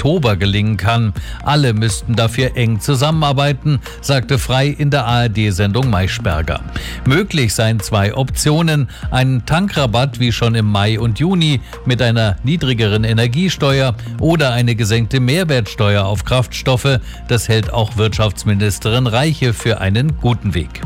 Oktober gelingen kann. Alle müssten dafür eng zusammenarbeiten, sagte Frey in der ARD-Sendung Maischberger. Möglich seien 2 Optionen: einen Tankrabatt wie schon im Mai und Juni mit einer niedrigeren Energiesteuer oder eine gesenkte Mehrwertsteuer auf Kraftstoffe. Das hält auch Wirtschaftsministerin Reiche für einen guten Weg.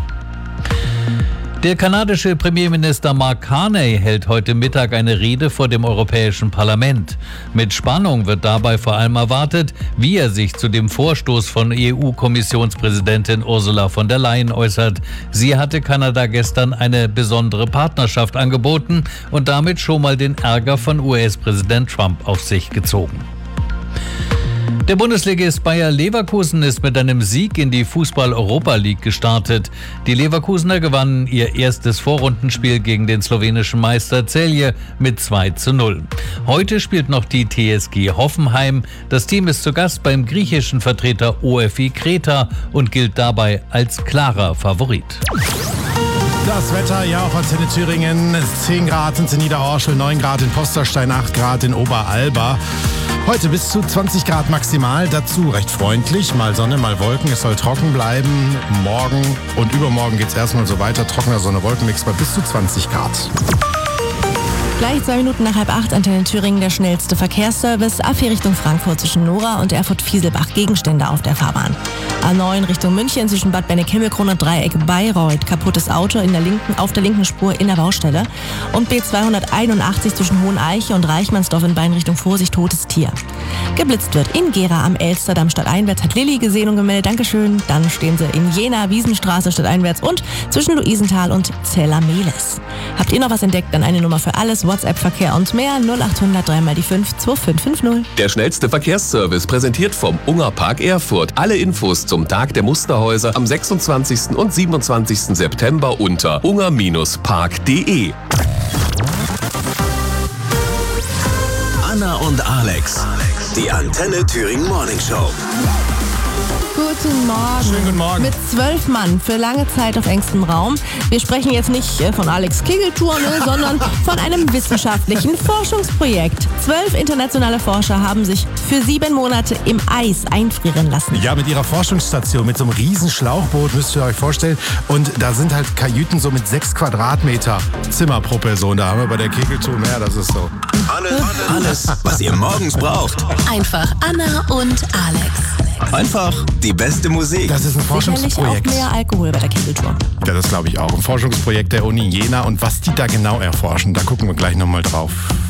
Der kanadische Premierminister Mark Carney hält heute Mittag eine Rede vor dem Europäischen Parlament. Mit Spannung wird dabei vor allem erwartet, wie er sich zu dem Vorstoß von EU-Kommissionspräsidentin Ursula von der Leyen äußert. Sie hatte Kanada gestern eine besondere Partnerschaft angeboten und damit schon mal den Ärger von US-Präsident Trump auf sich gezogen. Der Bundesligist Bayer Leverkusen ist mit einem Sieg in die Fußball-Europa League gestartet. Die Leverkusener gewannen ihr erstes Vorrundenspiel gegen den slowenischen Meister Celje mit 2:0. Heute spielt noch die TSG Hoffenheim. Das Team ist zu Gast beim griechischen Vertreter OFI Kreta und gilt dabei als klarer Favorit. Das Wetter, ja, auf Antenne Thüringen. 10 Grad sind es in Niederorschel, 9 Grad in Posterstein, 8 Grad in Oberalba. Heute bis zu 20 Grad maximal, dazu recht freundlich, mal Sonne, mal Wolken, es soll trocken bleiben. Morgen und übermorgen geht es erstmal so weiter, trockener Sonne-Wolkenmix bei bis zu 20 Grad. Gleich 2 Minuten nach 7:30, Antenne Thüringen, der schnellste Verkehrsservice. A4 Richtung Frankfurt zwischen Nora und Erfurt-Fieselbach, Gegenstände auf der Fahrbahn. A9 Richtung München zwischen Bad Benneck-Himmelkron und Dreieck Bayreuth. Kaputtes Auto auf der linken Spur in der Baustelle. Und B281 zwischen Hoheneiche und Reichmannsdorf in beiden Richtung Vorsicht, totes Tier. Geblitzt wird in Gera am Elsterdamm stadteinwärts, hat Lilly gesehen und gemeldet. Dankeschön. Dann stehen sie in Jena, Wiesenstraße stadteinwärts und zwischen Luisenthal und Zella-Mehlis. Habt ihr noch was entdeckt? Dann eine Nummer für alles. WhatsApp-Verkehr und mehr 0800 3x5 2550. Der schnellste Verkehrsservice präsentiert vom Unger Park Erfurt. Alle Infos zum Tag der Musterhäuser am 26. und 27. September unter unger-park.de. Anna und Alex, die Antenne Thüringen Morning Show. Guten Morgen. Schönen guten Morgen. Mit 12 Mann für lange Zeit auf engstem Raum. Wir sprechen jetzt nicht von Alex Kegeltour, sondern von einem wissenschaftlichen Forschungsprojekt. 12 internationale Forscher haben sich für 7 Monate im Eis einfrieren lassen. Ja, mit ihrer Forschungsstation, mit so einem riesen Schlauchboot, müsst ihr euch vorstellen. Und da sind halt Kajüten so mit 6 Quadratmeter Zimmer pro Person. Da haben wir bei der Kegeltour mehr, das ist so. Alles, was ihr morgens braucht. Einfach Anna und Alex. Einfach die beste Musik. Das ist ein Sicherlich Forschungsprojekt. auch mehr Alkohol bei der Kegeltour. Ja, das glaube ich auch. Ein Forschungsprojekt der Uni Jena. Und was die da genau erforschen, da gucken wir gleich nochmal drauf.